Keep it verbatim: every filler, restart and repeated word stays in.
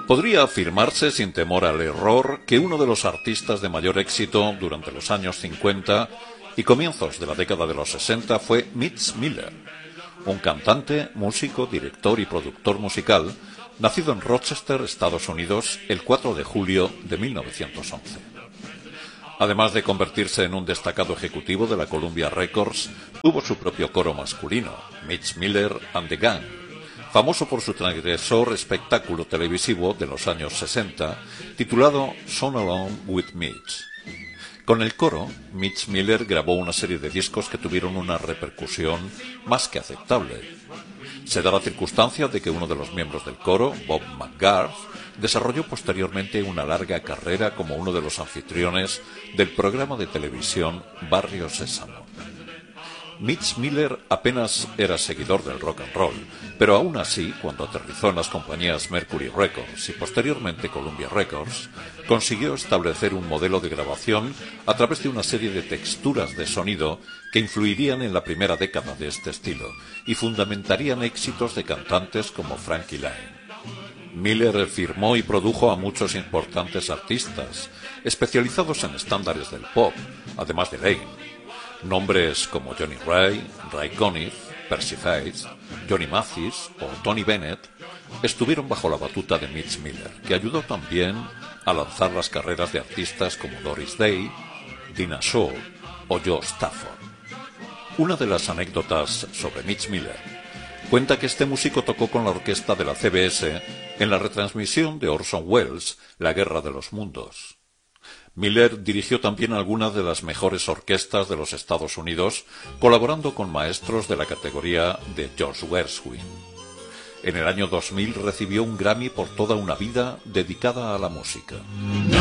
Podría afirmarse sin temor al error que uno de los artistas de mayor éxito durante los años cincuenta y comienzos de la década de los sesenta fue Mitch Miller, un cantante, músico, director y productor musical nacido en Rochester, Estados Unidos, el cuatro de julio de mil novecientos once. Además de convertirse en un destacado ejecutivo de la Columbia Records, tuvo su propio coro masculino, Mitch Miller and the Gang, famoso por su transgresor espectáculo televisivo de los años sesenta, titulado Song Along with Mitch. Con el coro, Mitch Miller grabó una serie de discos que tuvieron una repercusión más que aceptable. Se da la circunstancia de que uno de los miembros del coro, Bob McGarth, desarrolló posteriormente una larga carrera como uno de los anfitriones del programa de televisión Barrio Sésamo. Mitch Miller apenas era seguidor del rock and roll, pero aún así, cuando aterrizó en las compañías Mercury Records y posteriormente Columbia Records, consiguió establecer un modelo de grabación a través de una serie de texturas de sonido que influirían en la primera década de este estilo y fundamentarían éxitos de cantantes como Frankie Laine. Miller firmó y produjo a muchos importantes artistas, especializados en estándares del pop, además de Laine. Nombres como Johnny Ray, Ray Conniff, Percy Faith, Johnny Mathis o Tony Bennett estuvieron bajo la batuta de Mitch Miller, que ayudó también a lanzar las carreras de artistas como Doris Day, Dinah Shore o Joe Stafford. Una de las anécdotas sobre Mitch Miller cuenta que este músico tocó con la orquesta de la C B S en la retransmisión de Orson Welles' La Guerra de los Mundos. Miller dirigió también algunas de las mejores orquestas de los Estados Unidos, colaborando con maestros de la categoría de George Gershwin. En el año dos mil recibió un Grammy por toda una vida dedicada a la música.